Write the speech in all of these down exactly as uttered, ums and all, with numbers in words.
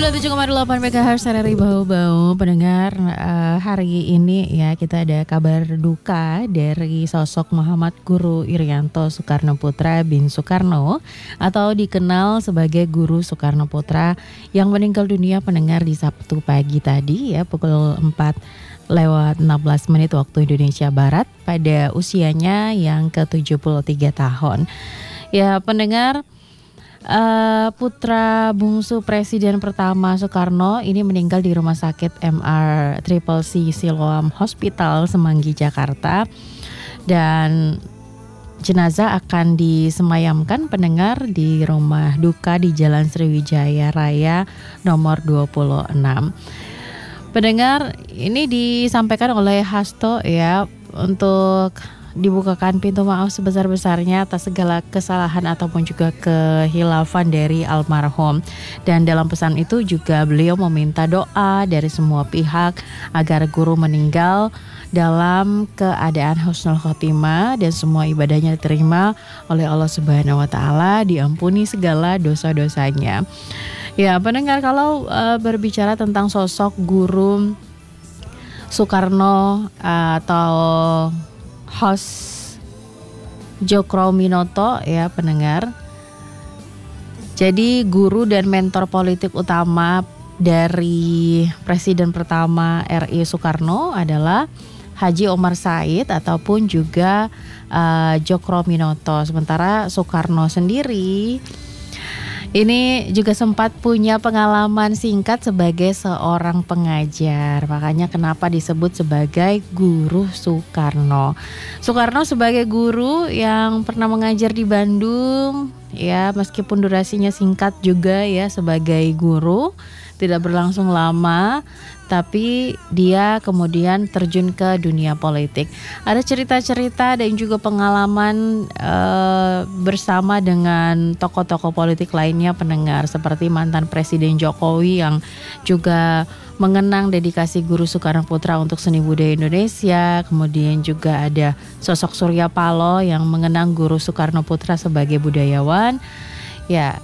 sembilan puluh tujuh koma delapan MHz R R I Bau-Bau. Pendengar, uh, hari ini ya kita ada kabar duka dari sosok Muhammad Guru Irianto Soekarno Putra bin Soekarno atau dikenal sebagai Guru Soekarno Putra yang meninggal dunia, pendengar, di Sabtu pagi tadi ya pukul empat lewat enam belas menit waktu Indonesia Barat pada usianya yang ke tujuh puluh tiga tahun. Ya pendengar, Uh, putra bungsu Presiden pertama Soekarno ini meninggal di Rumah Sakit M R Triple C Siloam Hospital Semanggi, Jakarta, dan jenazah akan disemayamkan, pendengar, di rumah duka di Jalan Sriwijaya Raya nomor dua puluh enam. Pendengar, ini disampaikan oleh Hasto ya untuk dibukakan pintu maaf sebesar-besarnya atas segala kesalahan ataupun juga kehilafan dari almarhum. Dan dalam pesan itu juga beliau meminta doa dari semua pihak agar guru meninggal dalam keadaan husnul khotimah dan semua ibadahnya diterima oleh Allah Subhanahu wa taala, diampuni segala dosa-dosanya. Ya, pendengar, kalau uh, berbicara tentang sosok Guru Soekarno uh, atau host Djokro Minoto ya pendengar. Jadi guru dan mentor politik utama dari Presiden pertama R I Soekarno adalah Haji Omar Said ataupun juga uh, Djokro Minoto. Sementara Soekarno sendiri ini juga sempat punya pengalaman singkat sebagai seorang pengajar. Makanya kenapa disebut sebagai Guru Soekarno. Soekarno sebagai guru yang pernah mengajar di Bandung, ya meskipun durasinya singkat juga ya sebagai guru, tidak berlangsung lama, tapi dia kemudian terjun ke dunia politik. Ada cerita-cerita dan juga pengalaman uh, bersama dengan tokoh-tokoh politik lainnya, pendengar, seperti mantan Presiden Jokowi yang juga mengenang dedikasi Guru Soekarno Putra untuk seni budaya Indonesia. Kemudian juga ada sosok Surya Paloh yang mengenang Guru Soekarno Putra sebagai budayawan. Ya,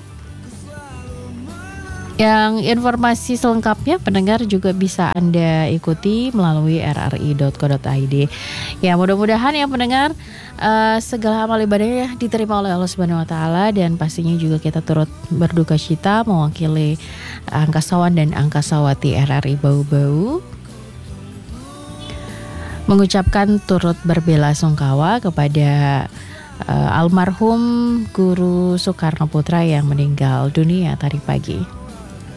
yang informasi selengkapnya pendengar juga bisa Anda ikuti melalui r r i dot co dot i d. Ya, mudah-mudahan ya pendengar uh, segala amal ibadahnya diterima oleh Allah Subhanahu wa taala, dan pastinya juga kita turut berduka cita mewakili angkasawan dan angkasawati R R I Bau-Bau mengucapkan turut berbelasungkawa kepada uh, almarhum Guru Soekarno Putra yang meninggal dunia tadi pagi.